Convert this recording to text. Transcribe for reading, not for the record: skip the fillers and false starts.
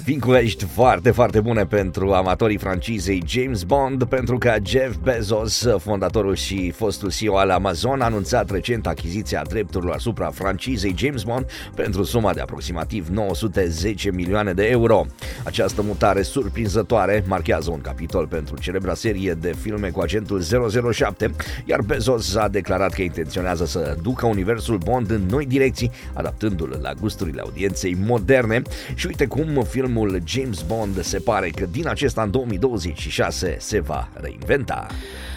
Vin cu vești foarte, foarte bune pentru amatorii francizei James Bond, pentru că Jeff Bezos, fondatorul și fostul CEO al Amazon, a anunțat recent achiziția drepturilor asupra francizei James Bond pentru suma de aproximativ 910 milioane de euro. Această mutare surprinzătoare marchează un capitol pentru celebra serie de filme cu agentul 007, iar Bezos a declarat că intenționează să ducă universul Bond în noi direcții, adaptându-l la gusturile audienței moderne. Și uite cum filmul James Bond se pare că din acesta în 2026 se va reinventa.